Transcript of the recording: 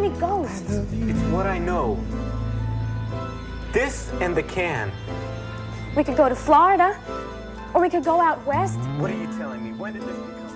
be ghosts. It's what I know. This and the can. We could go to Florida, or we could go out west. What are you telling me? When did this become...